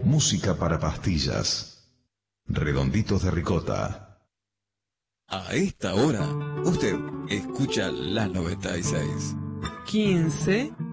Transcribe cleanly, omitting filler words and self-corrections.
Música para pastillas. Redonditos de ricota. A esta hora, usted escucha la 96. 15